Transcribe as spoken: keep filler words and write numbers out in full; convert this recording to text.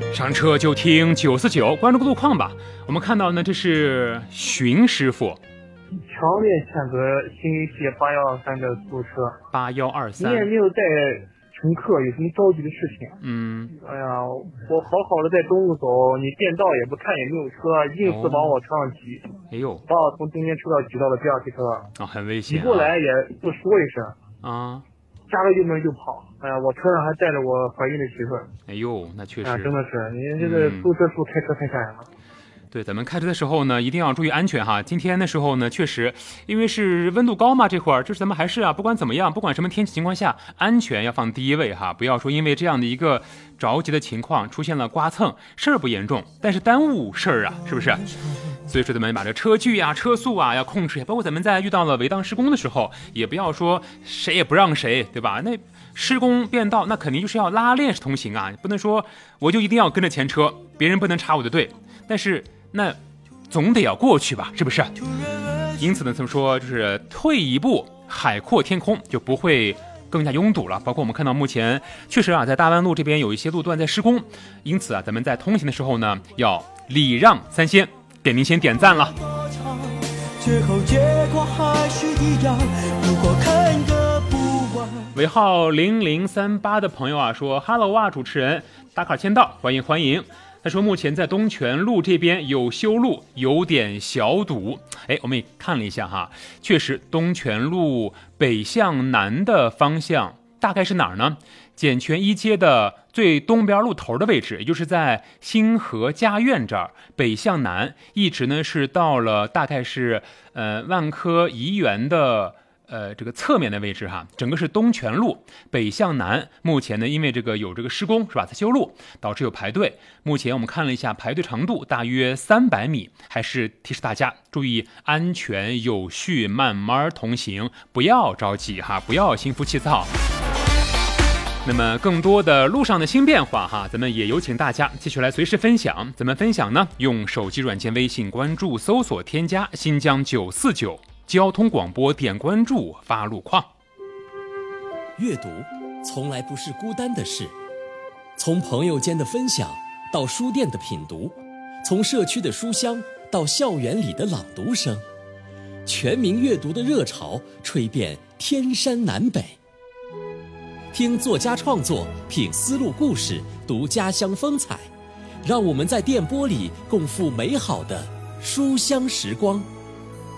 上车就听九四九，关注路况吧。我们看到呢，这是荀师傅， 强烈谴责新一系八幺二三的出租车。 八幺二三， 你也没有带乘客，有什么着急的事情？ 嗯， 哎呀，我好好的在中路走，你变道也不看，也没有车，硬是往我车上挤， 哎呦， 把我从中间车道挤到了第二汽车， 啊，很危险、啊。 挤过来也不说一声啊， 加了油门就跑。哎呀，我车上还带着我怀孕的媳妇儿。 哎呦，那确实， 啊，真的是，你这个出租车主开车太吓人了。 对，咱们开车的时候呢，一定要注意安全哈。今天的时候呢，确实，因为是温度高嘛，这会儿就是咱们还是啊，不管怎么样，不管什么天气情况下，安全要放第一位哈。不要说因为这样的一个着急的情况出现了刮蹭，事儿不严重，但是耽误事儿啊，是不是？所以说咱们把这车距啊、车速啊要控制，包括咱们在遇到了违章施工的时候，也不要说谁也不让谁，对吧？那施工变道，那肯定就是要拉链式通行啊，不能说我就一定要跟着前车，别人不能插我的队，但是。那总得要过去吧，是不是？因此呢，怎么说，就是退一步，海阔天空，就不会更加拥堵了。包括我们看到目前确实啊，在大湾路这边有一些路段在施工，因此啊，咱们在通行的时候呢，要礼让三先，给您先点赞了。最后结果还是一样，如果看个不完。尾号零零三八的朋友啊说 ，Hello 啊，主持人，打卡签到，欢迎欢迎。他说目前在东泉路这边有修路，有点小堵。哎，我们也看了一下哈，确实东泉路北向南的方向大概是哪儿呢？简泉一街的最东边路头的位置，也就是在星河家苑这儿，北向南一直呢是到了大概是呃万科怡园的呃，这个侧面的位置哈，整个是东泉路北向南。目前呢，因为这个有这个施工是吧，在修路，导致有排队。目前我们看了一下排队长度大约三百米，还是提示大家注意安全有序，慢慢同行，不要着急哈，不要心浮气躁。那么更多的路上的新变化哈，咱们也有请大家继续来随时分享。怎么分享呢？用手机软件微信关注搜索添加新疆九四九。交通广播，点关注发路况。 阅读从来不是孤单的事，从朋友间的分享到书店的品读，从社区的书香到校园里的朗读声，全民阅读的热潮吹遍天山南北。听作家创作，品丝路故事，读家乡风采，让我们在电波里共赴美好的书香时光。